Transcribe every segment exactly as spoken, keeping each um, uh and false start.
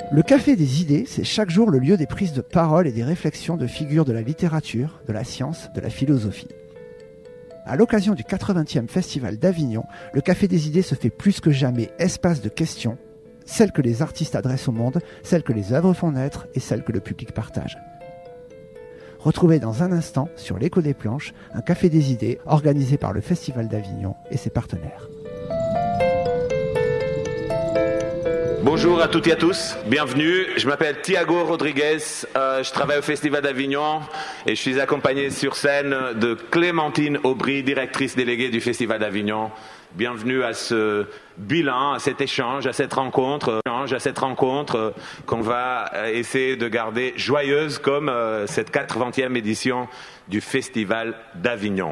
Le Café des idées, c'est chaque jour le lieu des prises de parole et des réflexions de figures de la littérature, de la science, de la philosophie. À l'occasion du quatre-vingtième Festival d'Avignon, le Café des idées se fait plus que jamais espace de questions, celles que les artistes adressent au monde, celles que les œuvres font naître et celles que le public partage. Retrouvez dans un instant, sur l'Écho des Planches, un Café des idées organisé par le Festival d'Avignon et ses partenaires. Bonjour à toutes et à tous, bienvenue. Je m'appelle Thiago Rodriguez, euh, je travaille au Festival d'Avignon et je suis accompagné sur scène de Clémentine Aubry, directrice déléguée du Festival d'Avignon. Bienvenue à ce bilan, à cet échange, à cette rencontre, à cette rencontre qu'on va essayer de garder joyeuse comme euh, cette quatre-vingtième édition du Festival d'Avignon.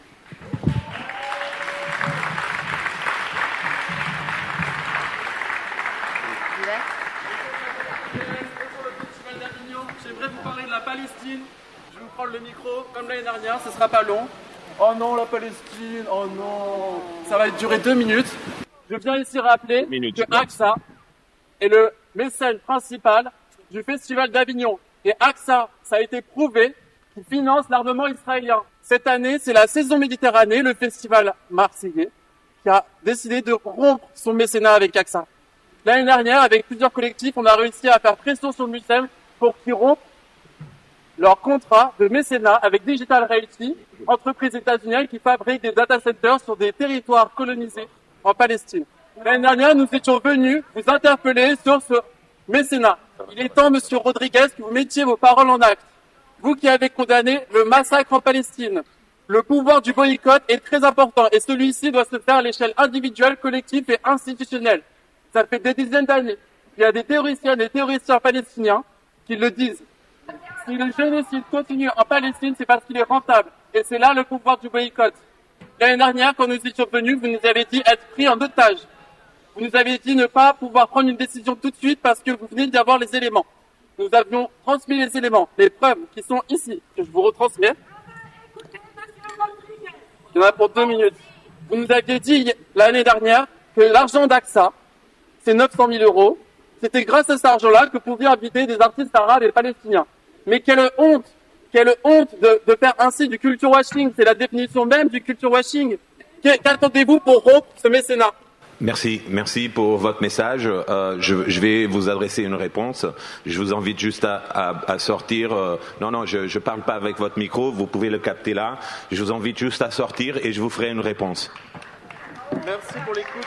J'aimerais vous parler de la Palestine. Je vais vous prendre le micro, comme l'année dernière, ce sera pas long. Oh non, la Palestine, oh non, ça va durer deux minutes. Je viens ici rappeler Minute. que AXA est le mécène principal du Festival d'Avignon. Et AXA, ça a été prouvé, qui finance l'armement israélien. Cette année, c'est la saison Méditerranée, le festival marseillais, qui a décidé de rompre son mécénat avec AXA. L'année dernière, avec plusieurs collectifs, on a réussi à faire pression sur le MUSEM pour qu'ils rompent leur contrat de mécénat avec Digital Realty, entreprise états-unienne qui fabrique des data centers sur des territoires colonisés en Palestine. L'année dernière, nous étions venus vous interpeller sur ce mécénat. Il est temps, Monsieur Rodriguez, que vous mettiez vos paroles en acte. Vous qui avez condamné le massacre en Palestine. Le pouvoir du boycott est très important et celui-ci doit se faire à l'échelle individuelle, collective et institutionnelle. Ça fait des dizaines d'années. Il y a des théoriciens et des théoriciens palestiniens qui le disent. Si le génocide continue en Palestine, c'est parce qu'il est rentable. Et c'est là le pouvoir du boycott. L'année dernière, quand nous étions venus, vous nous avez dit être pris en otage. Vous nous avez dit ne pas pouvoir prendre une décision tout de suite parce que vous venez d'avoir les éléments. Nous avions transmis les éléments, les preuves qui sont ici, que je vous retransmets. Il y en a pour deux minutes. Vous nous aviez dit l'année dernière que l'argent d'AXA, c'est neuf cent mille euros. C'était grâce à cet argent-là que pouvaient inviter des artistes arabes et palestiniens. Mais quelle honte, quelle honte de, de faire ainsi du culture washing. C'est la définition même du culture washing. Qu'attendez-vous pour rompre ce mécénat? Merci, merci pour votre message. Euh, je, je vais vous adresser une réponse. Je vous invite juste à, à, à sortir. Euh, non, non, je ne parle pas avec votre micro. Vous pouvez le capter là. Je vous invite juste à sortir et je vous ferai une réponse. Merci pour l'écoute.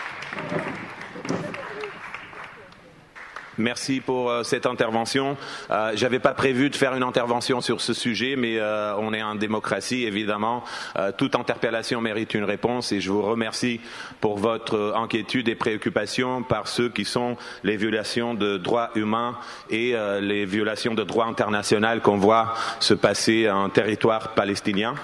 Merci pour euh, cette intervention. Euh, j'avais pas prévu de faire une intervention sur ce sujet, mais euh, on est en démocratie, évidemment. Euh, toute interpellation mérite une réponse et je vous remercie pour votre inquiétude et préoccupation par ceux qui sont les violations de droits humains et euh, les violations de droit international qu'on voit se passer en territoire palestinien.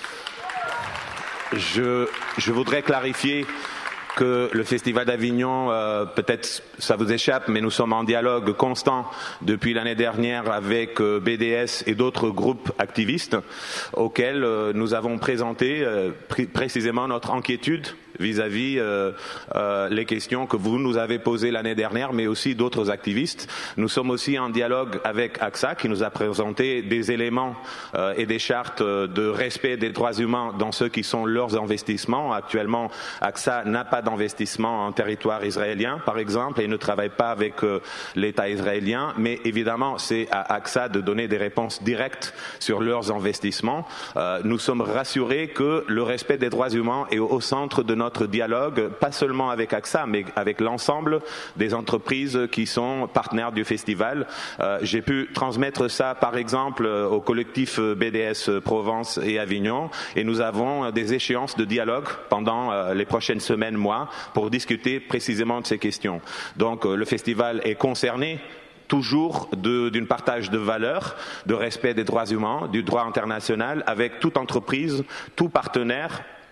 Je, je voudrais clarifier que le Festival d'Avignon, euh, peut-être ça vous échappe, mais nous sommes en dialogue constant depuis l'année dernière avec euh, B D S et d'autres groupes activistes auxquels euh, nous avons présenté euh, pr- précisément notre inquiétude vis-à-vis euh, euh, les questions que vous nous avez posées l'année dernière, mais aussi d'autres activistes. Nous sommes aussi en dialogue avec AXA, qui nous a présenté des éléments euh, et des chartes de respect des droits humains dans ceux qui sont leurs investissements. Actuellement, AXA n'a pas d'investissement en territoire israélien, par exemple, et ne travaille pas avec euh, l'État israélien, mais évidemment, c'est à AXA de donner des réponses directes sur leurs investissements. Euh, nous sommes rassurés que le respect des droits humains est au, au centre de notre notre dialogue, pas seulement avec AXA, mais avec l'ensemble des entreprises qui sont partenaires du festival. Euh, j'ai pu transmettre ça, par exemple, au collectif B D S Provence et Avignon, et nous avons des échéances de dialogue pendant euh, les prochaines semaines, mois, pour discuter précisément de ces questions. Donc, euh, le festival est concerné toujours d'une partage de valeurs, de respect des droits humains, du droit international, avec toute entreprise, tout partenaire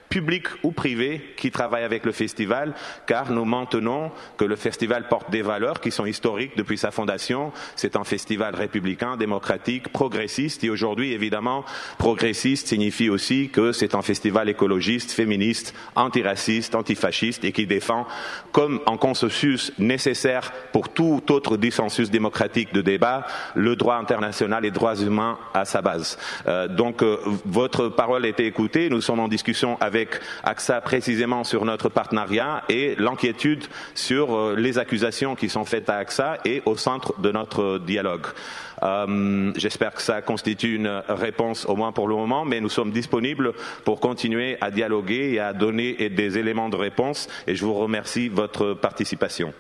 publics ou privés qui travaillent avec le festival, car nous maintenons que le festival porte des valeurs qui sont historiques depuis sa fondation. C'est un festival républicain, démocratique, progressiste, et aujourd'hui, évidemment, progressiste signifie aussi que c'est un festival écologiste, féministe, antiraciste, antifasciste, et qui défend, comme un consensus nécessaire pour tout autre dissensus démocratique de débat, le droit international et les droits humains à sa base. Euh, donc, euh, votre parole a été écoutée. Nous sommes en discussion avec A X A précisément sur notre partenariat et l'inquiétude sur euh, les accusations qui sont faites à A X A et au centre de notre dialogue. Euh, j'espère que ça constitue une réponse au moins pour le moment, mais nous sommes disponibles pour continuer à dialoguer et à donner des éléments de réponse, et je vous remercie de votre participation.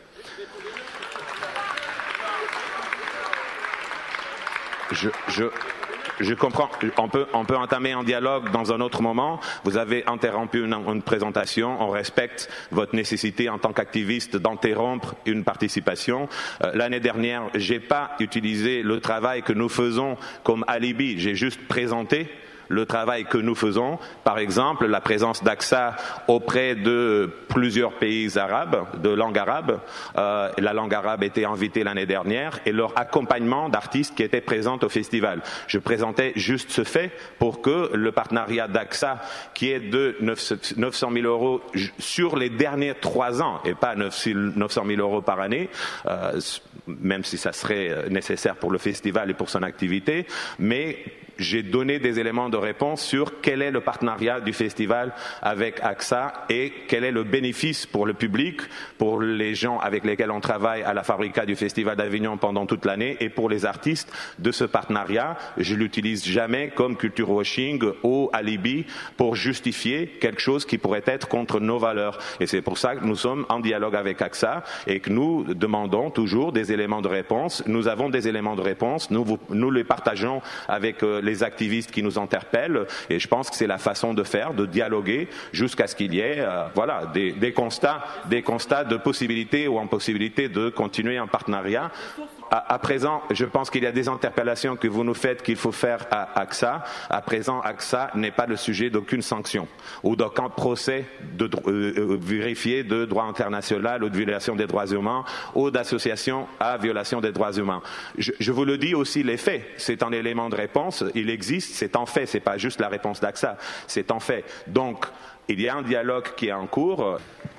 Je, je, je comprends. On peut, on peut entamer un dialogue dans un autre moment. Vous avez interrompu une, une présentation. On respecte votre nécessité en tant qu'activiste d'interrompre une participation. Euh, l'année dernière, j'ai pas utilisé le travail que nous faisons comme alibi. J'ai juste présenté le travail que nous faisons, par exemple la présence d'A X A auprès de plusieurs pays arabes, de langue arabe. Euh, la langue arabe était invitée l'année dernière et leur accompagnement d'artistes qui étaient présents au festival. Je présentais juste ce fait pour que le partenariat d'A X A, qui est de neuf cent mille euros sur les derniers trois ans et pas neuf cent mille euros par année, euh, même si ça serait nécessaire pour le festival et pour son activité, mais j'ai donné des éléments de réponse sur quel est le partenariat du festival avec A X A et quel est le bénéfice pour le public, pour les gens avec lesquels on travaille à la Fabrica du Festival d'Avignon pendant toute l'année et pour les artistes de ce partenariat. Je l'utilise jamais comme culture washing ou alibi pour justifier quelque chose qui pourrait être contre nos valeurs. Et c'est pour ça que nous sommes en dialogue avec A X A et que nous demandons toujours des éléments de réponse. Nous avons des éléments de réponse, nous, vous, nous les partageons avec euh, les activistes qui nous interpellent, et je pense que c'est la façon de faire, de dialoguer jusqu'à ce qu'il y ait euh, voilà, des, des constats, des constats de possibilité ou impossibilité de continuer un partenariat. À, à présent, je pense qu'il y a des interpellations que vous nous faites qu'il faut faire à A X A. À présent, A X A n'est pas le sujet d'aucune sanction ou d'aucun procès de, euh, vérifié de droit international ou de violation des droits humains ou d'association à violation des droits humains. Je, je vous le dis aussi, les faits, c'est un élément de réponse, il existe, c'est en fait, c'est pas juste la réponse d'A X A, c'est en fait. Donc, il y a un dialogue qui est en cours.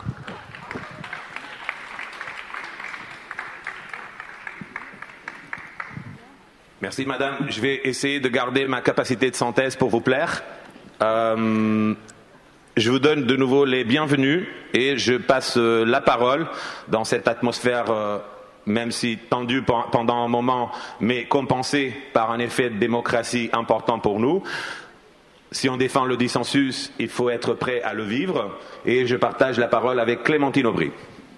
Merci madame, je vais essayer de garder ma capacité de synthèse pour vous plaire. Euh, je vous donne de nouveau les bienvenus et je passe euh, la parole dans cette atmosphère, euh, même si tendue pendant un moment, mais compensée par un effet de démocratie important pour nous. Si on défend le dissensus, il faut être prêt à le vivre, et je partage la parole avec Clémentine Aubry.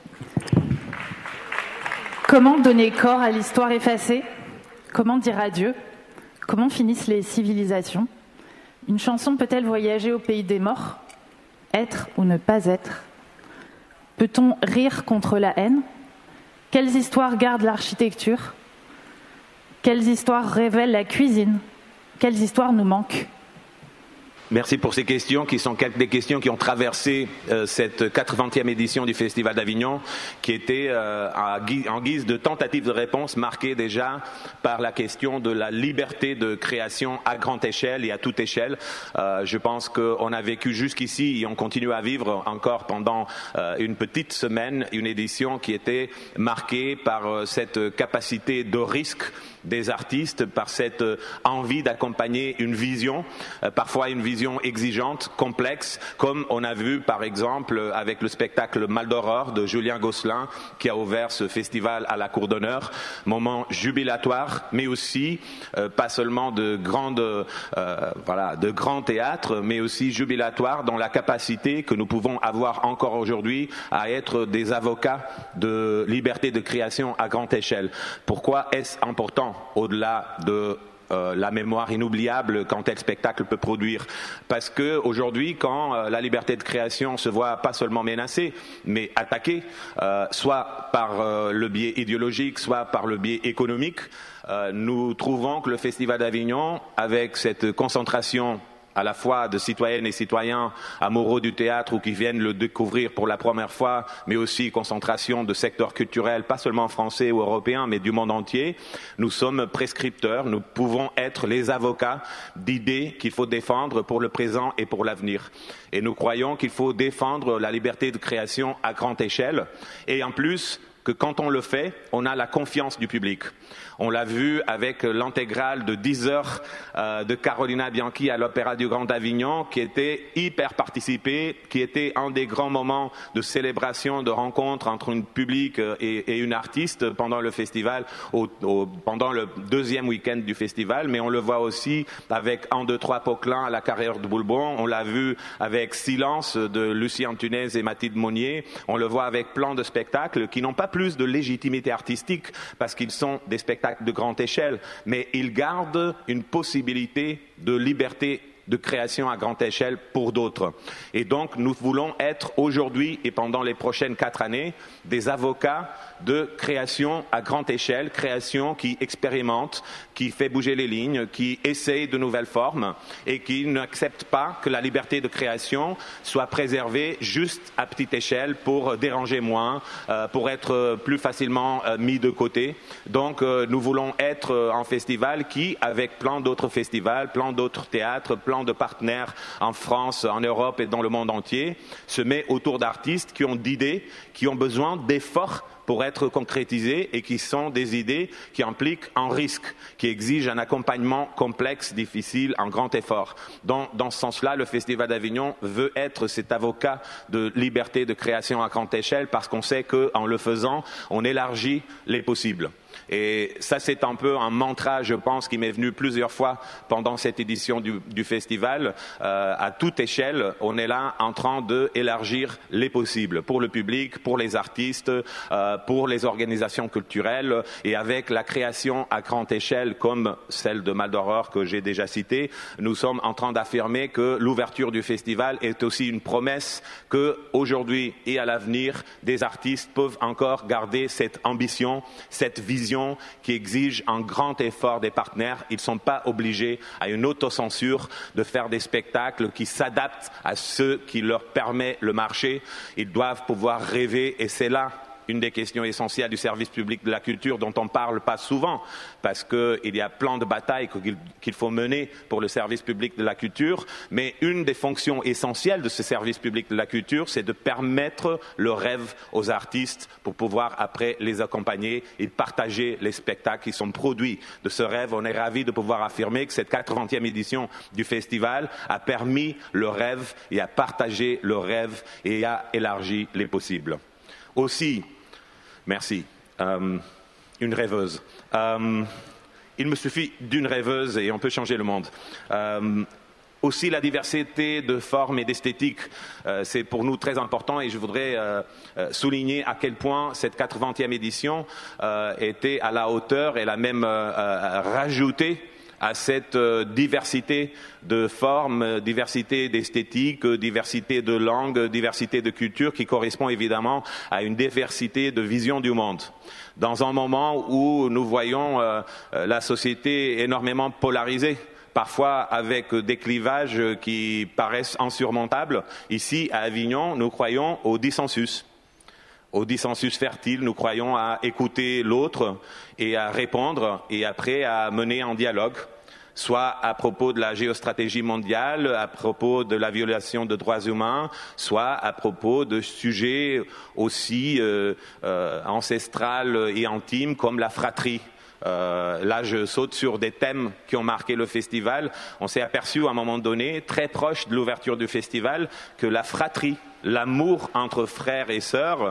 Comment donner corps à l'histoire effacée ? Comment dire adieu ? Comment finissent les civilisations ? Une chanson peut-elle voyager au pays des morts ? Être ou ne pas être ? Peut-on rire contre la haine ? Quelles histoires gardent l'architecture ? Quelles histoires révèlent la cuisine ? Quelles histoires nous manquent ? Merci pour ces questions qui sont quelques des questions qui ont traversé euh, cette quatre-vingtième édition du Festival d'Avignon, qui était euh, à gui- en guise de tentative de réponse marquée déjà par la question de la liberté de création à grande échelle et à toute échelle. Euh, je pense qu'on a vécu jusqu'ici et on continue à vivre encore pendant euh, une petite semaine une édition qui était marquée par euh, cette capacité de risque des artistes, par cette euh, envie d'accompagner une vision, euh, parfois une vision exigeante, complexe, comme on a vu par exemple avec le spectacle Mal d'Aurore de Julien Gosselin qui a ouvert ce festival à la Cour d'honneur, moment jubilatoire, mais aussi euh, pas seulement de grandes, euh, voilà, de grands théâtres, mais aussi jubilatoire dans la capacité que nous pouvons avoir encore aujourd'hui à être des avocats de liberté de création à grande échelle. Pourquoi est-ce important au-delà de Euh, la mémoire inoubliable qu'un tel spectacle peut produire? Parce que aujourd'hui, quand euh, la liberté de création se voit pas seulement menacée, mais attaquée, euh, soit par euh, le biais idéologique, soit par le biais économique, euh, nous trouvons que le Festival d'Avignon, avec cette concentration à la fois de citoyennes et citoyens amoureux du théâtre ou qui viennent le découvrir pour la première fois, mais aussi concentration de secteurs culturels, pas seulement français ou européens, mais du monde entier. Nous sommes prescripteurs, nous pouvons être les avocats d'idées qu'il faut défendre pour le présent et pour l'avenir. Et nous croyons qu'il faut défendre la liberté de création à grande échelle. Et en plus, que quand on le fait, on a la confiance du public. On l'a vu avec l'intégrale de dix heures euh, de Carolina Bianchi à l'Opéra du Grand Avignon, qui était hyper participée, qui était un des grands moments de célébration, de rencontre entre un public et, et une artiste pendant le festival, au, au, pendant le deuxième week-end du festival. Mais on le voit aussi avec un, deux, trois Poquelin à la Carrière de Boulbon. On l'a vu avec Silence de Lucie Antunes et Mathilde Monnier. On le voit avec plein de spectacles qui n'ont pas plus de légitimité artistique parce qu'ils sont des spectacles de grande échelle, mais ils gardent une possibilité de liberté de création à grande échelle pour d'autres. Et donc, nous voulons être aujourd'hui et pendant les prochaines quatre années des avocats de création à grande échelle, création qui expérimente, qui fait bouger les lignes, qui essaye de nouvelles formes et qui n'accepte pas que la liberté de création soit préservée juste à petite échelle pour déranger moins, euh, pour être plus facilement euh, mis de côté. Donc, euh, nous voulons être euh, un festival qui, avec plein d'autres festivals, plein d'autres théâtres, plein de partenaires en France, en Europe et dans le monde entier, se met autour d'artistes qui ont d'idées, qui ont besoin d'efforts pour être concrétisées et qui sont des idées qui impliquent un risque, qui exigent un accompagnement complexe, difficile, un grand effort. Dans, dans ce sens-là, le Festival d'Avignon veut être cet avocat de liberté de création à grande échelle parce qu'on sait qu'en le faisant, on élargit les possibles. Et ça, c'est un peu un mantra, je pense, qui m'est venu plusieurs fois pendant cette édition du, du festival. Euh, à toute échelle, on est là en train d'élargir les possibles pour le public, pour les artistes, euh, pour les organisations culturelles. Et avec la création à grande échelle, comme celle de Mal d'Horreur que j'ai déjà citée, nous sommes en train d'affirmer que l'ouverture du festival est aussi une promesse qu'aujourd'hui et à l'avenir, des artistes peuvent encore garder cette ambition, cette vision qui exige un grand effort des partenaires. Ils ne sont pas obligés à une autocensure de faire des spectacles qui s'adaptent à ce qui leur permet le marché. Ils doivent pouvoir rêver et c'est là une des questions essentielles du service public de la culture dont on ne parle pas souvent parce qu'il y a plein de batailles qu'il faut mener pour le service public de la culture, mais une des fonctions essentielles de ce service public de la culture, c'est de permettre le rêve aux artistes pour pouvoir après les accompagner et partager les spectacles qui sont produits de ce rêve. On est ravis de pouvoir affirmer que cette quatre-vingtième édition du festival a permis le rêve et a partagé le rêve et a élargi les possibles. Aussi, merci. Euh, une rêveuse. Euh, il me suffit d'une rêveuse et on peut changer le monde. Euh, aussi, la diversité de formes et d'esthétique, euh, c'est pour nous très important et je voudrais euh, souligner à quel point cette quatre-vingtième édition euh, était à la hauteur et l'a même euh, rajoutée à cette euh, diversité de formes, euh, diversité d'esthétique, euh, diversité de langues, diversité de cultures qui correspond évidemment à une diversité de vision du monde. Dans un moment où nous voyons euh, la société énormément polarisée, parfois avec des clivages qui paraissent insurmontables, ici à Avignon, nous croyons au dissensus. Au dissensus fertile, nous croyons à écouter l'autre et à répondre et après à mener un dialogue, soit à propos de la géostratégie mondiale, à propos de la violation de droits humains, soit à propos de sujets aussi euh, euh, ancestrales et intimes comme la fratrie. Euh, là, je saute sur des thèmes qui ont marqué le festival. On s'est aperçu à un moment donné, très proche de l'ouverture du festival, que la fratrie, l'amour entre frères et sœurs,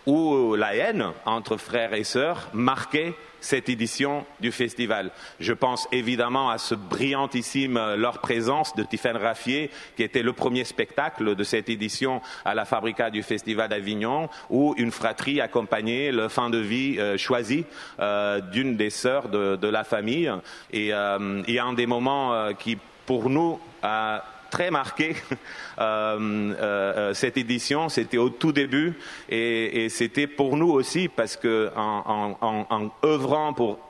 ou la haine entre frères et sœurs, marquait cette édition du festival. Je pense évidemment à ce brillantissime Leur présence de Tiffaine Raffier, qui était le premier spectacle de cette édition à la Fabrica du Festival d'Avignon, où une fratrie accompagnait le fin de vie euh, choisi euh, d'une des sœurs de, de la famille. Et euh, il y a un des moments euh, qui, pour nous, a très marqué euh, euh, cette édition, c'était au tout début et, et c'était pour nous aussi parce que en, en, en, en œuvrant pour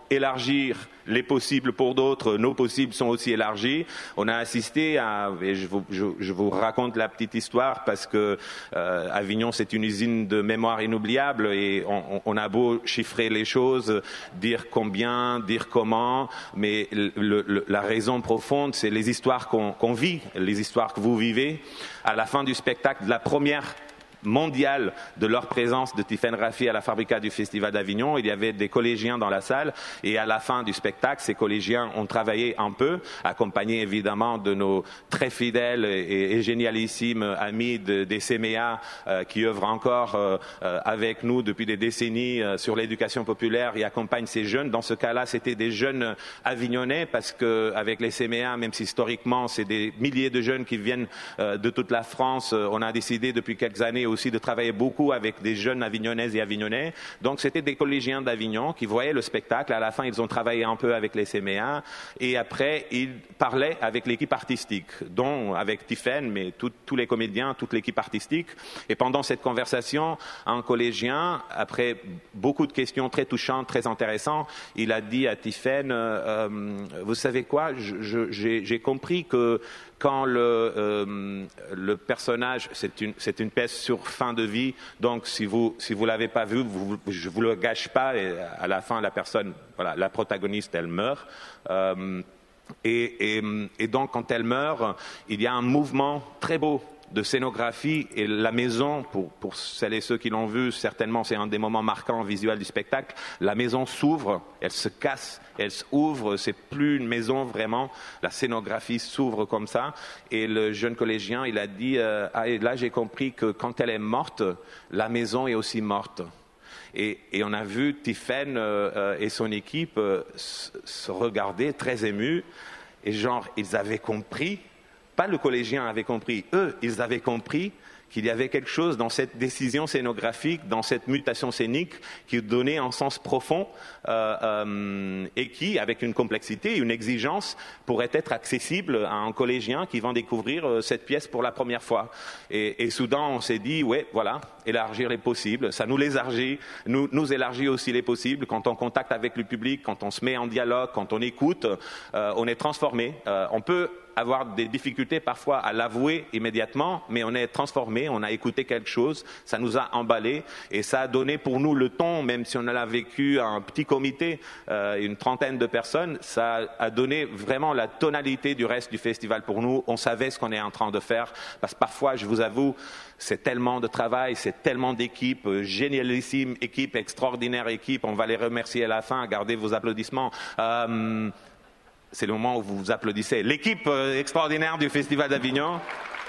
élargir les possibles pour d'autres, nos possibles sont aussi élargis. On a assisté à, et je vous, je, je vous raconte la petite histoire parce que euh, Avignon c'est une usine de mémoire inoubliable et on, on a beau chiffrer les choses, dire combien, dire comment, mais le, le, la raison profonde c'est les histoires qu'on, qu'on vit, les histoires que vous vivez. À la fin du spectacle, de la première mondiale de leur présence de Tiphaine Raffi à la Fabrica du Festival d'Avignon. Il y avait des collégiens dans la salle et à la fin du spectacle, ces collégiens ont travaillé un peu, accompagnés évidemment de nos très fidèles et, et génialissimes amis de, des C M E A euh, qui œuvrent encore euh, avec nous depuis des décennies euh, sur l'éducation populaire et accompagnent ces jeunes. Dans ce cas-là, c'était des jeunes avignonnais parce qu'avec les C M E A, même si historiquement c'est des milliers de jeunes qui viennent euh, de toute la France, euh, on a décidé depuis quelques années aussi de travailler beaucoup avec des jeunes avignonnaises et avignonnais. Donc c'était des collégiens d'Avignon qui voyaient le spectacle. À la fin, ils ont travaillé un peu avec les C M E A et après, ils parlaient avec l'équipe artistique, dont avec Tiphaine, mais tout, tous les comédiens, toute l'équipe artistique. Et pendant cette conversation, un collégien, après beaucoup de questions très touchantes, très intéressantes, il a dit à Tiphaine, euh, vous savez quoi, je, je, j'ai, j'ai compris que quand le, euh, le personnage, c'est une, c'est une pièce sur fin de vie, donc si vous si vous l'avez pas vu, vous, je vous le gâche pas. Et à la fin, la personne, voilà, la protagoniste, elle meurt. Euh, et, et, et donc, quand elle meurt, il y a un mouvement très beau de scénographie et la maison, pour, pour celles et ceux qui l'ont vu, certainement c'est un des moments marquants visuels du spectacle, la maison s'ouvre, elle se casse, elle s'ouvre, c'est plus une maison vraiment, la scénographie s'ouvre comme ça et le jeune collégien il a dit euh, ah, et là j'ai compris que quand elle est morte, la maison est aussi morte. Et, et on a vu Tiphaine euh, et son équipe euh, se regarder très émus et genre ils avaient compris. Pas le collégien avait compris, eux, ils avaient compris qu'il y avait quelque chose dans cette décision scénographique, dans cette mutation scénique qui donnait un sens profond euh, euh, et qui, avec une complexité, une exigence, pourrait être accessible à un collégien qui va découvrir euh, cette pièce pour la première fois. Et, et soudain, on s'est dit, ouais, voilà, élargir les possibles, ça nous élargit, nous, nous élargit aussi les possibles. Quand on contacte avec le public, quand on se met en dialogue, quand on écoute, euh, on est transformé. Euh, on peut avoir des difficultés parfois à l'avouer immédiatement, mais on est transformé, on a écouté quelque chose, ça nous a emballé et ça a donné pour nous le ton, même si on a vécu un petit comité, euh, une trentaine de personnes, ça a donné vraiment la tonalité du reste du festival pour nous. On savait ce qu'on est en train de faire, parce que parfois, je vous avoue, c'est tellement de travail, c'est tellement d'équipes, génialissime équipe, extraordinaire équipe, on va les remercier à la fin, gardez vos applaudissements. Euh, C'est le moment où vous vous applaudissez. L'équipe euh, extraordinaire du Festival d'Avignon.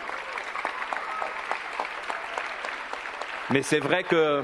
Mais c'est vrai que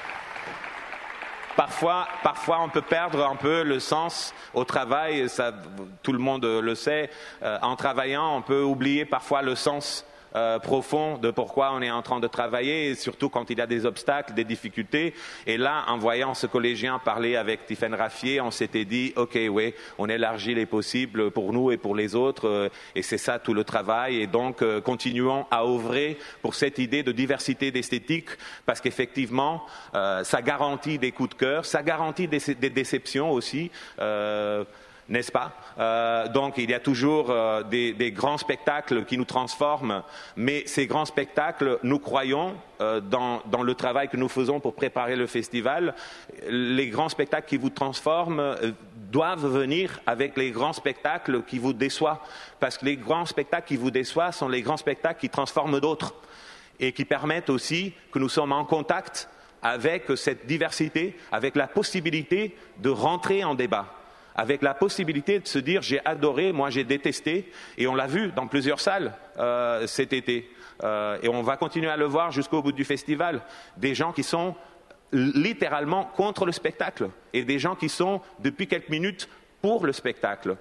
parfois, parfois on peut perdre un peu le sens au travail. Ça, tout le monde le sait. Euh, en travaillant, on peut oublier parfois le sens Euh, profond de pourquoi on est en train de travailler, et surtout quand il y a des obstacles, des difficultés. Et là, en voyant ce collégien parler avec Tiphaine Raffi, on s'était dit, ok, oui, on élargit les possibles pour nous et pour les autres, euh, et c'est ça tout le travail. Et donc, euh, continuons à œuvrer pour cette idée de diversité d'esthétique, parce qu'effectivement, euh, ça garantit des coups de cœur, ça garantit des, des déceptions aussi. Euh, N'est-ce pas? euh, Donc, il y a toujours euh, des, des grands spectacles qui nous transforment, mais ces grands spectacles, nous croyons euh, dans, dans le travail que nous faisons pour préparer le festival. Les grands spectacles qui vous transforment euh, doivent venir avec les grands spectacles qui vous déçoivent, parce que les grands spectacles qui vous déçoivent sont les grands spectacles qui transforment d'autres et qui permettent aussi que nous sommes en contact avec cette diversité, avec la possibilité de rentrer en débat, avec la possibilité de se dire j'ai adoré, moi j'ai détesté, et on l'a vu dans plusieurs salles euh, cet été, euh, et on va continuer à le voir jusqu'au bout du festival, des gens qui sont littéralement contre le spectacle, et des gens qui sont depuis quelques minutes pour le spectacle.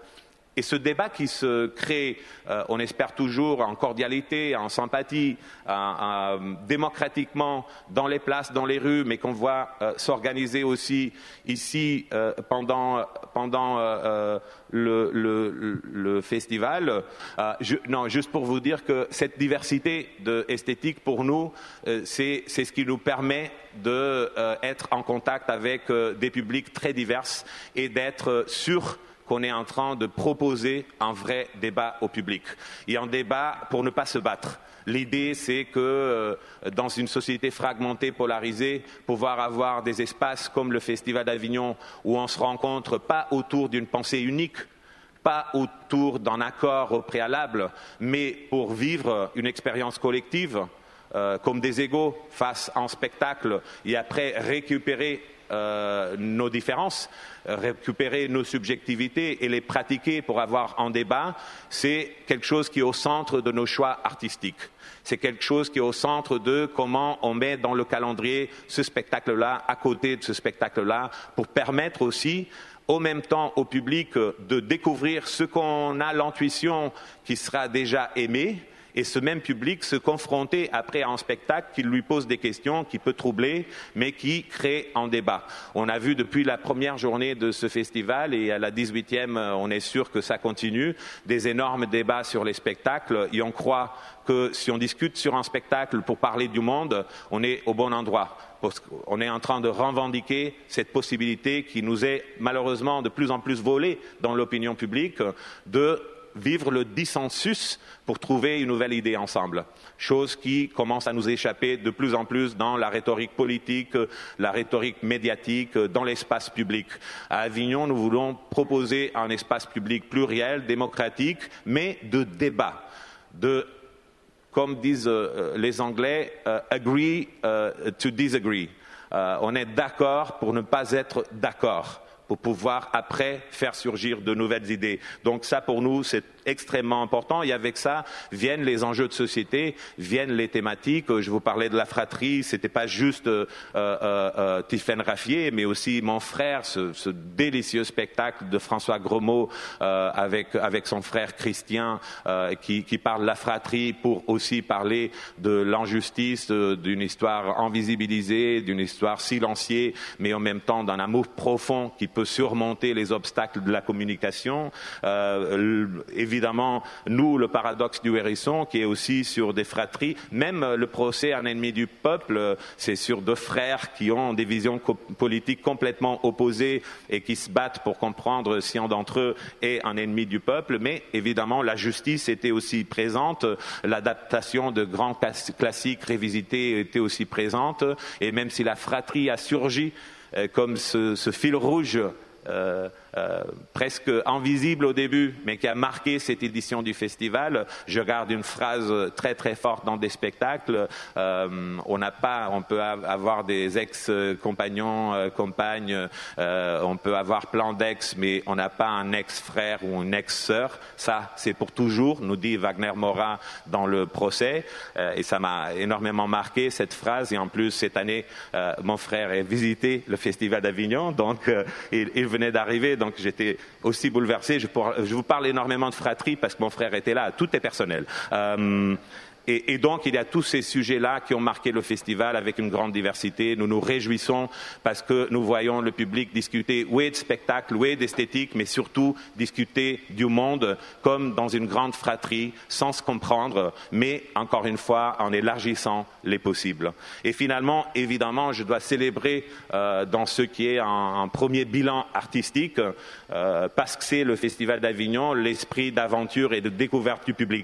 Et ce débat qui se crée, euh, on espère toujours, en cordialité, en sympathie, euh, euh, démocratiquement, dans les places, dans les rues, mais qu'on voit euh, s'organiser aussi ici euh, pendant, pendant euh, le, le, le festival. Euh, je, non, juste pour vous dire que cette diversité de esthétique, pour nous, euh, c'est, c'est ce qui nous permet d'être euh, en contact avec euh, des publics très divers et d'être euh, sûr qu'on est en train de proposer un vrai débat au public. Et un débat pour ne pas se battre. L'idée, c'est que euh, dans une société fragmentée, polarisée, pouvoir avoir des espaces comme le Festival d'Avignon où on se rencontre pas autour d'une pensée unique, pas autour d'un accord au préalable, mais pour vivre une expérience collective, euh, comme des égaux face à un spectacle et après récupérer Euh, nos différences, récupérer nos subjectivités et les pratiquer pour avoir un débat, c'est quelque chose qui est au centre de nos choix artistiques. C'est quelque chose qui est au centre de comment on met dans le calendrier ce spectacle-là, à côté de ce spectacle-là, pour permettre aussi au même temps au public de découvrir ce qu'on a l'intuition qui sera déjà aimé, et ce même public se confronter après à un spectacle qui lui pose des questions, qui peut troubler, mais qui crée un débat. On a vu depuis la première journée de ce festival, et à la dix-huitième, on est sûr que ça continue, des énormes débats sur les spectacles, et on croit que si on discute sur un spectacle pour parler du monde, on est au bon endroit. Parce qu'on est en train de revendiquer cette possibilité qui nous est malheureusement de plus en plus volée dans l'opinion publique, de vivre le dissensus pour trouver une nouvelle idée ensemble. Chose qui commence à nous échapper de plus en plus dans la rhétorique politique, la rhétorique médiatique, dans l'espace public. À Avignon, nous voulons proposer un espace public pluriel, démocratique, mais de débat, de, comme disent euh, les Anglais, uh, agree uh, to disagree. Uh, on est d'accord pour ne pas être d'accord, pour pouvoir après faire surgir de nouvelles idées. Donc ça, pour nous, c'est extrêmement important. Et avec ça, viennent les enjeux de société, viennent les thématiques. Je vous parlais de la fratrie, c'était pas juste euh, euh, euh, Tiffaine Raffier, mais aussi Mon frère, ce, ce délicieux spectacle de François Grosmaux euh, avec, avec son frère Christian, euh, qui, qui parle de la fratrie pour aussi parler de l'injustice, euh, d'une histoire invisibilisée, d'une histoire silenciée, mais en même temps d'un amour profond qui peut surmonter les obstacles de la communication. Euh, évidemment, nous, le paradoxe du hérisson, qui est aussi sur des fratries, même le procès Un ennemi du peuple, c'est sur deux frères qui ont des visions co- politiques complètement opposées et qui se battent pour comprendre si un d'entre eux est un ennemi du peuple. Mais évidemment, la justice était aussi présente, l'adaptation de grands classiques révisités était aussi présente, et même si la fratrie a surgi euh, comme ce, ce fil rouge Euh, euh, presque invisible au début, mais qui a marqué cette édition du festival. Je garde une phrase très très forte dans des spectacles. Euh, on n'a pas, on peut avoir des ex-compagnons, euh, compagnes, euh, on peut avoir plein d'ex, mais on n'a pas un ex-frère ou une ex-sœur. Ça, c'est pour toujours, nous dit Wagner Morat dans le procès, euh, et ça m'a énormément marqué cette phrase. Et en plus, cette année, euh, mon frère a visité le Festival d'Avignon, donc euh, il, il venait d'arriver, donc j'étais aussi bouleversé. Je, pour, je vous parle énormément de fratrie parce que mon frère était là, tout est personnel. Euh, Et, et donc, il y a tous ces sujets-là qui ont marqué le festival avec une grande diversité. Nous nous réjouissons parce que nous voyons le public discuter, oui, de spectacle, oui, d'esthétique, mais surtout discuter du monde comme dans une grande fratrie, sans se comprendre, mais encore une fois, en élargissant les possibles. Et finalement, évidemment, je dois célébrer euh, dans ce qui est un, un premier bilan artistique, euh, parce que c'est le Festival d'Avignon, l'esprit d'aventure et de découverte du public.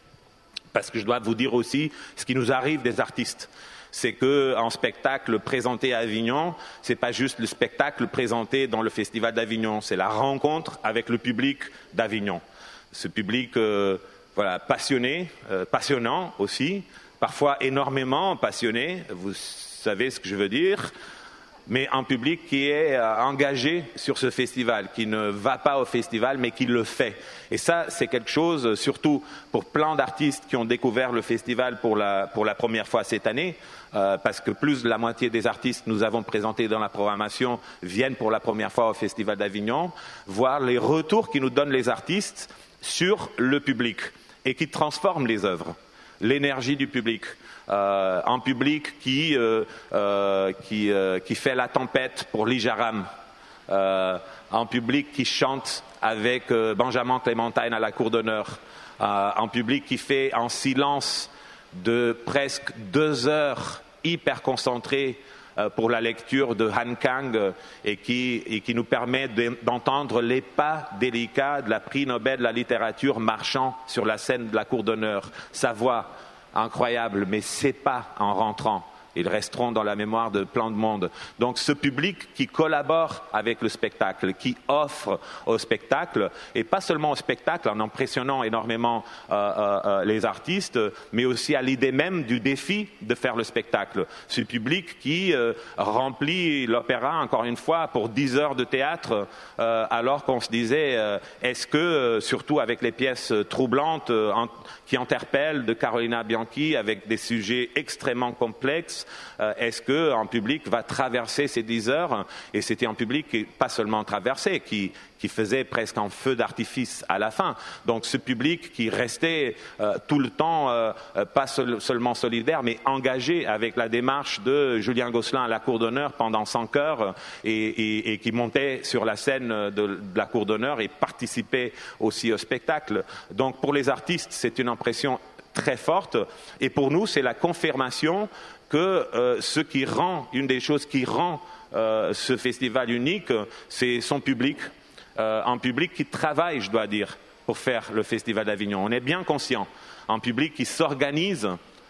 Parce que je dois vous dire aussi ce qui nous arrive des artistes. C'est qu'un spectacle présenté à Avignon, c'est pas juste le spectacle présenté dans le Festival d'Avignon, c'est la rencontre avec le public d'Avignon. Ce public euh, voilà, passionné, euh, passionnant aussi, parfois énormément passionné, vous savez ce que je veux dire, mais un public qui est euh, engagé sur ce festival, qui ne va pas au festival, mais qui le fait. Et ça, c'est quelque chose, surtout pour plein d'artistes qui ont découvert le festival pour la, pour la première fois cette année. euh, parce que plus de la moitié des artistes que nous avons présentés dans la programmation viennent pour la première fois au Festival d'Avignon, voir les retours qui nous donnent les artistes sur le public et qui transforment les œuvres, l'énergie du public. Euh, un public qui, euh, euh, qui, euh, qui fait la tempête pour Lijaram, euh, un public qui chante avec euh, Benjamin Clémentine à la cour d'honneur, euh, un public qui fait en silence de presque deux heures hyper concentré euh, pour la lecture de Han Kang euh, et, qui, et qui nous permet de, d'entendre les pas délicats de la prix Nobel de la littérature marchant sur la scène de la cour d'honneur. Sa voix incroyable, mais ces pas en rentrant, ils resteront dans la mémoire de plein de monde. Donc ce public qui collabore avec le spectacle, qui offre au spectacle, et pas seulement au spectacle en impressionnant énormément euh, euh, les artistes, mais aussi à l'idée même du défi de faire le spectacle. Ce public qui euh, remplit l'opéra, encore une fois, pour dix heures de théâtre, euh, alors qu'on se disait, euh, est-ce que, euh, surtout avec les pièces troublantes euh, en, qui interpellent de Carolina Bianchi, avec des sujets extrêmement complexes, Euh, est-ce qu'un public va traverser ces dix heures? Et c'était un public qui, pas seulement traversé, qui, qui faisait presque un feu d'artifice à la fin. Donc ce public qui restait euh, tout le temps, euh, pas seul, seulement solidaire, mais engagé avec la démarche de Julien Gosselin à la cour d'honneur pendant cinq heures et, et, et qui montait sur la scène de, de la cour d'honneur et participait aussi au spectacle. Donc pour les artistes, c'est une impression très forte. Et pour nous, c'est la confirmation que euh, ce qui rend, une des choses qui rend euh, ce festival unique, c'est son public, euh, un public qui travaille, je dois dire, pour faire le Festival d'Avignon. On est bien conscient, un public qui s'organise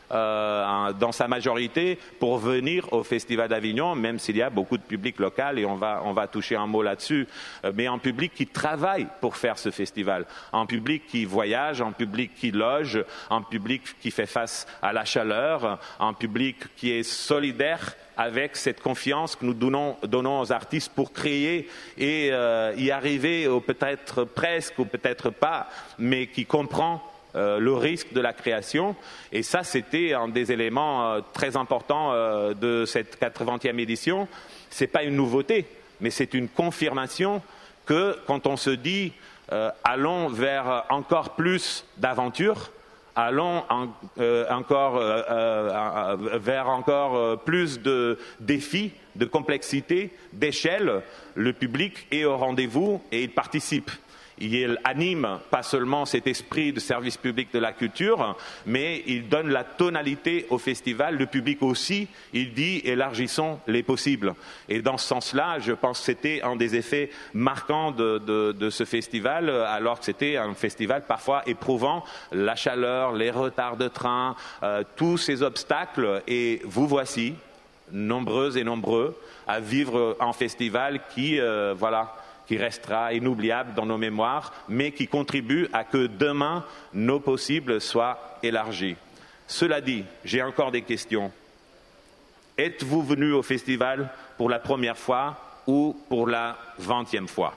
euh, dans sa majorité pour venir au Festival d'Avignon, même s'il y a beaucoup de public local, et on va, on va toucher un mot là-dessus, euh, mais un public qui travaille pour faire ce festival, un public qui voyage, un public qui loge, un public qui fait face à la chaleur, un public qui est solidaire avec cette confiance que nous donnons, donnons aux artistes pour créer et euh, y arriver, ou peut-être presque, ou peut-être pas, mais qui comprend Euh, le risque de la création. Et ça, c'était un des éléments euh, très importants euh, de cette quatre-vingtième édition. Ce n'est pas une nouveauté, mais c'est une confirmation que quand on se dit euh, allons vers encore plus d'aventures, allons en, euh, encore, euh, euh, vers encore euh, plus de défis, de complexité, d'échelle, le public est au rendez-vous et il participe. Il anime pas seulement cet esprit de service public de la culture, mais il donne la tonalité au festival. Le public aussi, il dit élargissons les possibles. Et dans ce sens-là, je pense que c'était un des effets marquants de, de, de ce festival, alors que c'était un festival parfois éprouvant, la chaleur, les retards de train, euh, tous ces obstacles. Et vous voici, nombreux et nombreux, à vivre un festival qui, euh, voilà, qui restera inoubliable dans nos mémoires, mais qui contribue à que demain, nos possibles soient élargis. Cela dit, j'ai encore des questions. Êtes-vous venu au festival pour la première fois ou pour la vingtième fois?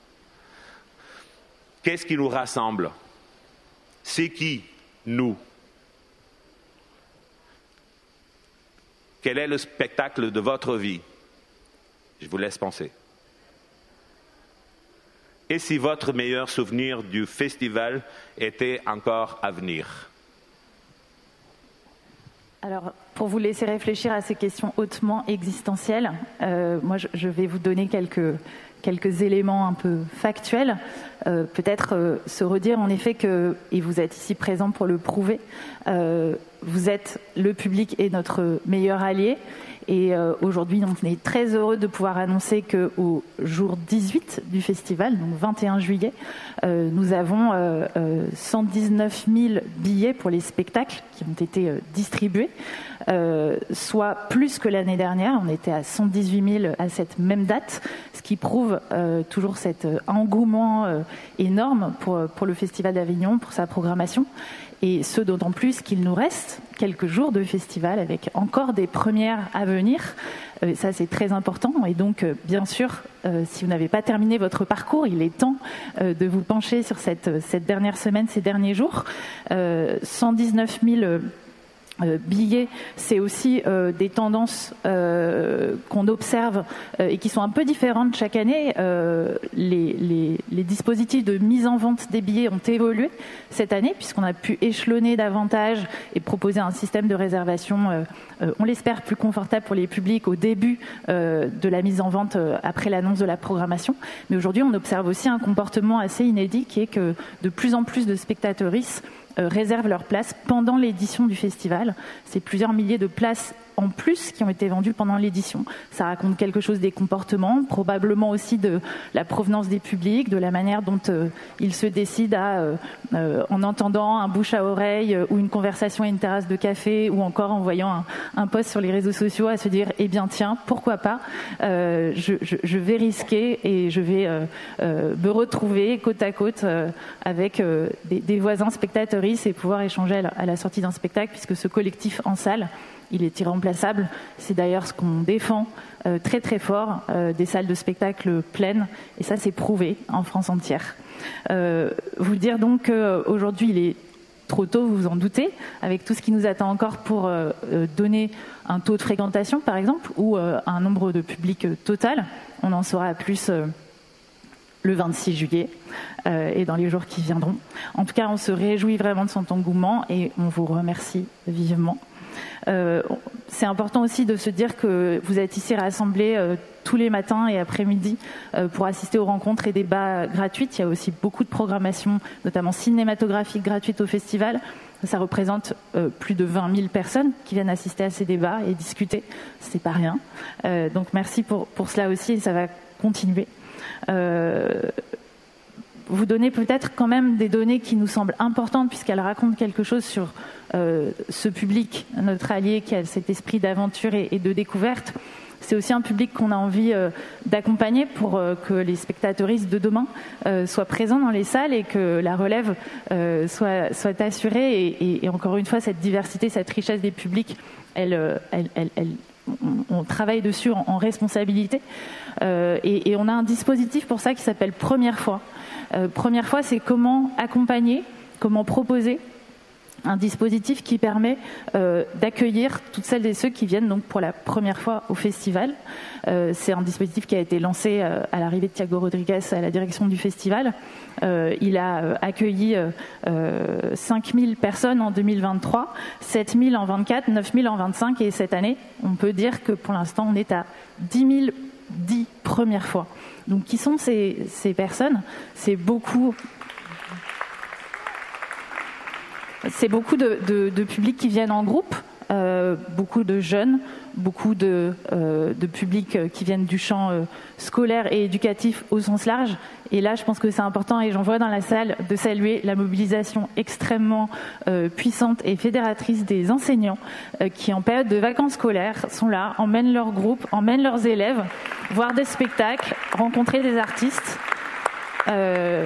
Qu'est-ce qui nous rassemble? C'est qui, nous? Quel est le spectacle de votre vie? Je vous laisse penser. Et si votre meilleur souvenir du festival était encore à venir? Alors, pour vous laisser réfléchir à ces questions hautement existentielles, euh, moi, je, je vais vous donner quelques, quelques éléments un peu factuels. Euh, peut-être euh, se redire en effet que, et vous êtes ici présent pour le prouver, euh, vous êtes le public et notre meilleur allié. Et euh, aujourd'hui, on est très heureux de pouvoir annoncer qu'au jour dix-huit du festival, donc vingt et un juillet, euh, nous avons euh, euh, cent dix-neuf mille billets pour les spectacles qui ont été euh, distribués, euh, soit plus que l'année dernière. On était à cent dix-huit mille à cette même date, ce qui prouve euh, toujours cet engouement euh, énorme pour, pour le Festival d'Avignon, pour sa programmation. Et ce d'autant plus qu'il nous reste quelques jours de festival avec encore des premières à venir. Euh, ça, c'est très important. Et donc, euh, bien sûr, euh, si vous n'avez pas terminé votre parcours, il est temps euh, de vous pencher sur cette, cette dernière semaine, ces derniers jours. Euh, cent dix-neuf mille Euh, billets, c'est aussi euh, des tendances euh, qu'on observe euh, et qui sont un peu différentes chaque année. Euh, les, les, les dispositifs de mise en vente des billets ont évolué cette année puisqu'on a pu échelonner davantage et proposer un système de réservation, euh, euh, on l'espère, plus confortable pour les publics au début euh, de la mise en vente euh, après l'annonce de la programmation. Mais aujourd'hui, on observe aussi un comportement assez inédit qui est que de plus en plus de spectateuristes réservent leur place pendant l'édition du festival. C'est plusieurs milliers de places en plus qui ont été vendues pendant l'édition. Ça raconte quelque chose des comportements, probablement aussi de la provenance des publics, de la manière dont euh, ils se décident à, euh, euh, en entendant un bouche à oreille euh, ou une conversation à une terrasse de café ou encore en voyant un, un post sur les réseaux sociaux à se dire eh bien tiens, pourquoi pas, euh, je, je, je vais risquer et je vais euh, euh, me retrouver côte à côte euh, avec euh, des, des voisins spectateuristes et pouvoir échanger à la, à la sortie d'un spectacle puisque ce collectif en salle, il est irremplaçable. C'est d'ailleurs ce qu'on défend euh, très très fort, euh, des salles de spectacle pleines. Et ça, c'est prouvé en France entière. Euh, vous dire donc qu'aujourd'hui, il est trop tôt, vous vous en doutez, avec tout ce qui nous attend encore pour euh, donner un taux de fréquentation, par exemple, ou euh, un nombre de public total. On en saura plus euh, le vingt-six juillet euh, et dans les jours qui viendront. En tout cas, on se réjouit vraiment de son engouement et on vous remercie vivement. Euh, c'est important aussi de se dire que vous êtes ici rassemblés euh, tous les matins et après-midi euh, pour assister aux rencontres et débats gratuites. Il y a aussi beaucoup de programmation, notamment cinématographique, gratuite au festival. Ça représente euh, plus de vingt mille personnes qui viennent assister à ces débats et discuter. C'est pas rien. Euh, donc merci pour, pour cela aussi et ça va continuer. Euh, vous donnez peut-être quand même des données qui nous semblent importantes puisqu'elles racontent quelque chose sur euh, ce public, notre allié qui a cet esprit d'aventure et, et de découverte. C'est aussi un public qu'on a envie euh, d'accompagner pour euh, que les spectateuristes de demain euh, soient présents dans les salles et que la relève euh, soit, soit assurée. Et, et, et encore une fois, cette diversité, cette richesse des publics, elle, elle, elle, elle on, on travaille dessus en, en responsabilité. Euh, et, et on a un dispositif pour ça qui s'appelle Première fois. Euh, première fois, c'est comment accompagner, comment proposer un dispositif qui permet euh, d'accueillir toutes celles et ceux qui viennent donc pour la première fois au festival. Euh, c'est un dispositif qui a été lancé euh, à l'arrivée de Thiago Rodriguez à la direction du festival. Euh, il a euh, accueilli euh, cinq mille personnes en deux mille vingt-trois, sept mille en vingt-quatre, neuf mille en vingt-cinq et cette année, on peut dire que pour l'instant, on est à dix mille dix premières fois. Donc, qui sont ces, ces personnes ? C'est beaucoup... C'est beaucoup de, de, de publics qui viennent en groupe, euh, beaucoup de jeunes, beaucoup de, euh, de publics qui viennent du champ euh, scolaire et éducatif au sens large. Et là, je pense que c'est important, et j'en vois dans la salle, de saluer la mobilisation extrêmement euh, puissante et fédératrice des enseignants euh, qui, en période de vacances scolaires, sont là, emmènent leur groupe, emmènent leurs élèves, voir des spectacles, rencontrer des artistes. Euh,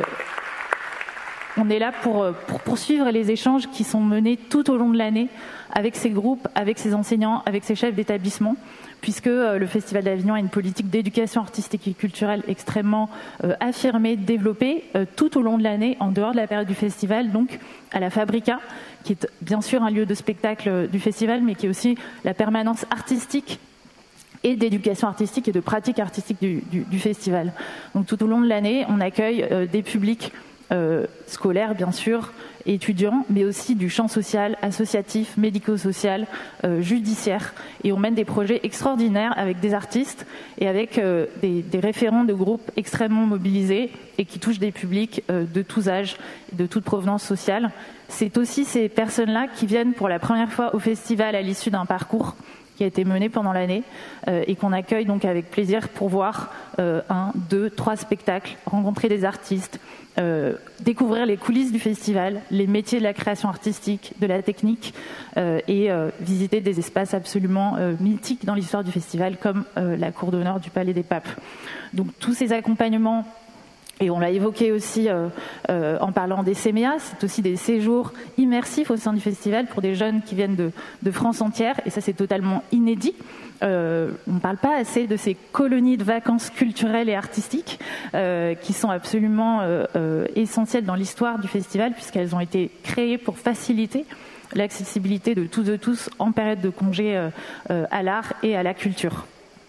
On est là pour, pour poursuivre les échanges qui sont menés tout au long de l'année avec ces groupes, avec ces enseignants, avec ces chefs d'établissement, puisque le Festival d'Avignon a une politique d'éducation artistique et culturelle extrêmement euh, affirmée, développée euh, tout au long de l'année, en dehors de la période du festival, donc à la Fabrica, qui est bien sûr un lieu de spectacle du festival, mais qui est aussi la permanence artistique et d'éducation artistique et de pratique artistique du, du, du festival. Donc tout au long de l'année, on accueille euh, des publics Euh, scolaires bien sûr, étudiants, mais aussi du champ social, associatif, médico-social, euh, judiciaire. Et on mène des projets extraordinaires avec des artistes et avec euh, des, des référents de groupes extrêmement mobilisés et qui touchent des publics euh, de tous âges et de toute provenance sociale. C'est aussi ces personnes-là qui viennent pour la première fois au festival à l'issue d'un parcours qui a été mené pendant l'année euh, et qu'on accueille donc avec plaisir pour voir euh, un, deux, trois spectacles, rencontrer des artistes, euh, découvrir les coulisses du festival, les métiers de la création artistique, de la technique euh, et euh, visiter des espaces absolument euh, mythiques dans l'histoire du festival comme euh, la cour d'honneur du Palais des Papes. Donc tous ces accompagnements, et on l'a évoqué aussi euh, euh, en parlant des C M E A, c'est aussi des séjours immersifs au sein du festival pour des jeunes qui viennent de, de France entière, et ça c'est totalement inédit. Euh, on ne parle pas assez de ces colonies de vacances culturelles et artistiques euh, qui sont absolument euh, euh, essentielles dans l'histoire du festival puisqu'elles ont été créées pour faciliter l'accessibilité de tous et tous en période de congé euh, euh, à l'art et à la culture.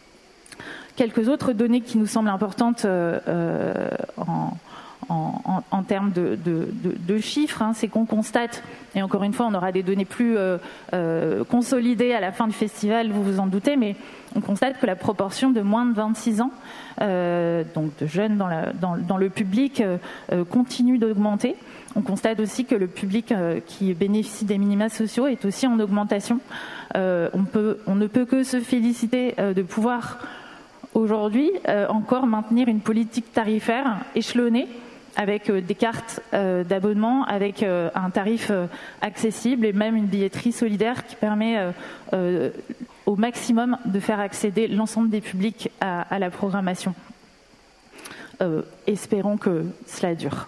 Quelques autres données qui nous semblent importantes euh, euh, en, en, en, en termes de, de, de, de chiffres, hein, c'est qu'on constate, et encore une fois on aura des données plus euh, euh, consolidées à la fin du festival, vous vous en doutez, mais on constate que la proportion de moins de vingt-six ans, euh, donc de jeunes dans, la, dans, dans le public, euh, euh, continue d'augmenter. On constate aussi que le public euh, qui bénéficie des minima sociaux est aussi en augmentation. Euh, on, peut, on ne peut que se féliciter euh, de pouvoir aujourd'hui euh, encore maintenir une politique tarifaire échelonnée avec euh, des cartes euh, d'abonnement, avec euh, un tarif euh, accessible et même une billetterie solidaire qui permet euh, euh, au maximum de faire accéder l'ensemble des publics à, à la programmation. Euh, espérons que cela dure.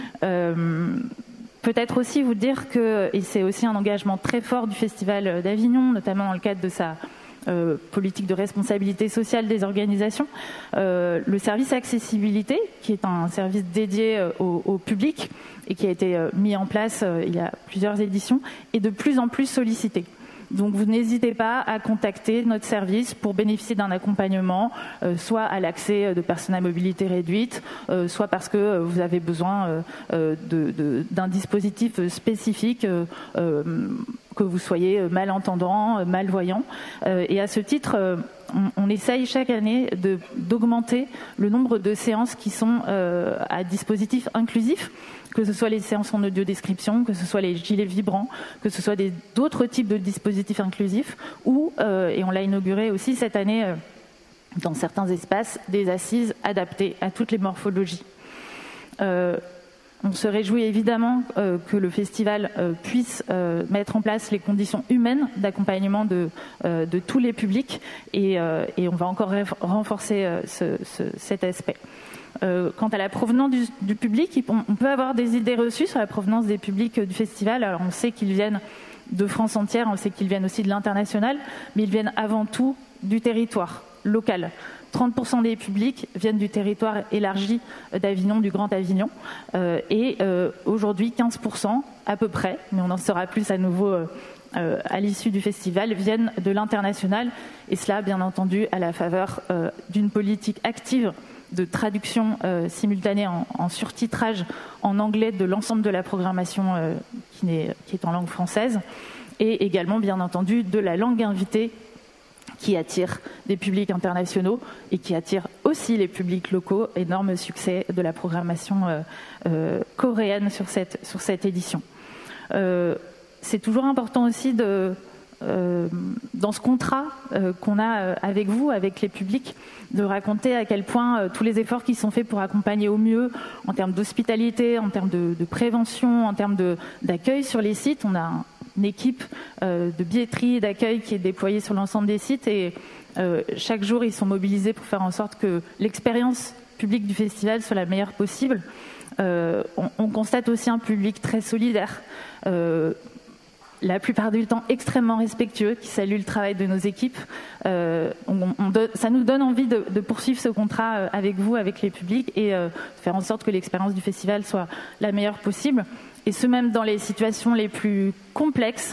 Euh, peut-être aussi vous dire que, et c'est aussi un engagement très fort du Festival d'Avignon, notamment dans le cadre de sa Euh, politique de responsabilité sociale des organisations, euh, le service accessibilité, qui est un service dédié euh, au, au public et qui a été euh, mis en place euh, il y a plusieurs éditions, est de plus en plus sollicité. Donc vous n'hésitez pas à contacter notre service pour bénéficier d'un accompagnement, euh, soit à l'accès de personnes à mobilité réduite, euh, soit parce que euh, vous avez besoin euh, de, de, d'un dispositif spécifique, euh, euh, que vous soyez malentendant, malvoyant. Euh, et à ce titre, euh, on, on essaye chaque année de, d'augmenter le nombre de séances qui sont euh, à dispositif inclusif, que ce soit les séances en audio-description, que ce soit les gilets vibrants, que ce soit des, d'autres types de dispositifs inclusifs, ou, euh, et on l'a inauguré aussi cette année euh, dans certains espaces, des assises adaptées à toutes les morphologies. Euh, on se réjouit évidemment euh, que le festival euh, puisse euh, mettre en place les conditions humaines d'accompagnement de, euh, de tous les publics, et, euh, et on va encore renforcer euh, ce, ce, cet aspect. Euh, quant à la provenance du, du public, on, on peut avoir des idées reçues sur la provenance des publics du festival. Alors on sait qu'ils viennent de France entière, on sait qu'ils viennent aussi de l'international, mais ils viennent avant tout du territoire local. trente pour cent des publics viennent du territoire élargi d'Avignon, du Grand Avignon, euh, et euh, aujourd'hui quinze pour cent à peu près, mais on en saura plus à nouveau euh, euh, à l'issue du festival, viennent de l'international, et cela bien entendu à la faveur euh, d'une politique active de traduction euh, simultanée en, en surtitrage en anglais de l'ensemble de la programmation euh, qui, n'est, qui est en langue française, et également bien entendu de la langue invitée qui attire des publics internationaux et qui attire aussi les publics locaux. Énorme succès de la programmation euh, euh, coréenne sur cette, sur cette édition. Euh, c'est toujours important aussi de, euh, dans ce contrat euh, qu'on a avec vous, avec les publics, de raconter à quel point euh, tous les efforts qui sont faits pour accompagner au mieux en termes d'hospitalité, en termes de, de prévention, en termes de, d'accueil sur les sites. On a un, une équipe euh, de billetterie et d'accueil qui est déployée sur l'ensemble des sites, et euh, chaque jour ils sont mobilisés pour faire en sorte que l'expérience publique du festival soit la meilleure possible. Euh, on, on constate aussi un public très solidaire, euh, la plupart du temps extrêmement respectueux, qui salue le travail de nos équipes. Euh, on, on donne, ça nous donne envie de, de poursuivre ce contrat avec vous, avec les publics, et euh, de faire en sorte que l'expérience du festival soit la meilleure possible. Et ce, même dans les situations les plus complexes,